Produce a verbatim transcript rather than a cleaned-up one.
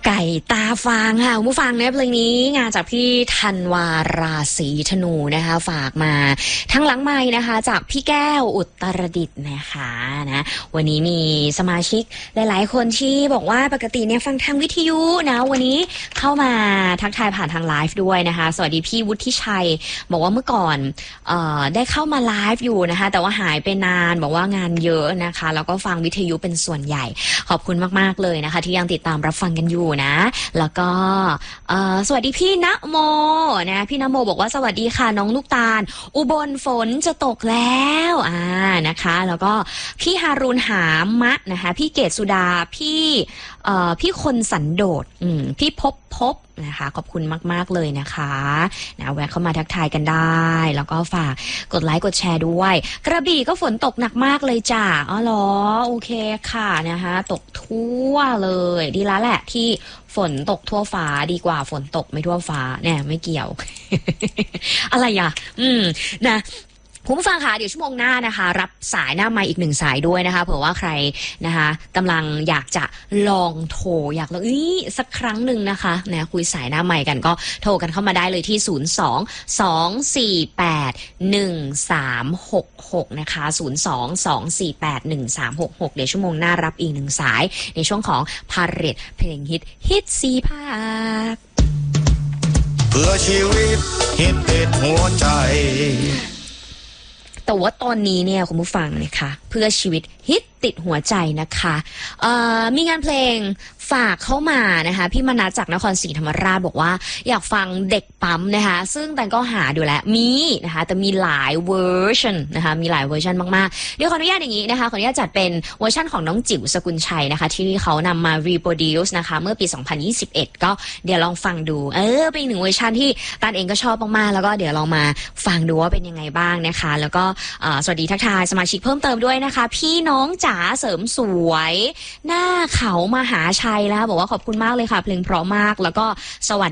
ไก่ตาฟางค่ะคุณผู้ฟังเนี่ยเพลงนี้งานจากพี่ธันวาราศีธนูนะคะฝากมาทั้งหลังไมค์นะคะจากพี่แก้วอุตรดิตถ์นะคะนะวันนี้มีสมาชิกหลายๆคนที่บอกว่าปกติเนี่ยฟังทางวิทยุนะวันนี้เข้ามาทักทายผ่านทางไลฟ์ด้วยนะคะสวัสดีพี่วุฒิชัยบอกว่าเมื่อก่อนเอ่อได้เข้ามาไลฟ์อยู่นะคะแต่ว่าหายไปนานบอกว่างานเยอะนะคะแล้วก็ฟังวิทยุเป็นส่วนใหญ่ขอบคุณมากๆเลยนะคะที่ยังติดตามรับฟังกันอยู่นะแล้วก็สวัสดีพี่ณโมนะพี่ณโมบอกว่าสวัสดีค่ะน้องลูกตาลอุบลฝนจะตกแล้วอ่านะคะแล้วก็พี่ฮารุณหามะนะคะพี่เกศสุดาพี่พี่คนสันโดษพี่พบพบนะคะขอบคุณมากๆเลยนะคะนะแวะเข้ามาทักทายกันได้แล้วก็ฝากกดไลค์กดแชร์ด้วยกระบี่ก็ฝนตกหนักมากเลยจ้าอ๋อเหรอโอเคค่ะนะคะตกทั่วเลยดีแล้วแหละที่ฝนตกทั่วฟ้าดีกว่าฝนตกไม่ทั่วฟ้าเนี่ยไม่เกี่ยว อะไรอ่ะอืมนะคุณผู้ฟังคะเดี๋ยวชั่วโมงหน้านะคะรับสายหน้าไมค์อีกหนึ่งสายด้วยนะคะเผื่อว่าใครนะคะกำลังอยากจะลองโทรอยากลองอี้สักครั้งหนึ่งนะคะนะคุยสายหน้าไมค์กันก็โทรกันเข้ามาได้เลยที่ศูนย์ สอง สอง สี่ แปด หนึ่ง สาม หก หกนะคะศูนย์ สอง สอง สี่ แปด หนึ่ง สาม หก หกเดี๋ยวชั่วโมงหน้ารับอีกหนึ่งสายในช่วงของพาเหรดเพลงฮิตฮิตซีภาคเพื่อชีวิตฮิตติดหัวใจแต่ว่าตอนนี้เนี่ยคุณผู้ฟังนะคะเพื่อชีวิตฮิตติดหัวใจนะคะมีงานเพลงฝากเข้ามานะคะพี่มนัสจากนครศรีธรรมราชบอกว่าอยากฟังเด็กปั๊มนะคะซึ่งแต่ก็หาดูแลมีนะคะแต่มีหลายเวอร์ชันนะคะมีหลายเวอร์ชันมากๆเดี๋ยวขออนุญาตอย่างนี้นะคะขออนุญาตจัดเป็นเวอร์ชันของน้องจิ๋วสกุลชัยนะคะที่เขานำมา reproduce นะคะเมื่อปีสองพันยี่สิบเอ็ดก็เดี๋ยวลองฟังดูเออเป็นอีกหนึ่งเวอร์ชันที่ตานเองก็ชอบมากๆแล้วก็เดี๋ยวลองมาฟังดูว่าเป็นยังไงบ้างนะคะแล้วก็สวัสดีทักทายสมาชิกเพิ่มเติมด้วยนะคะพี่น้องจ๋าเสริมสวยหน้าเขามหาชัยแล้วบอกว่าขอบคุณมากเลยค่ะเพลงเพราะมากแล้วก็สวัสดี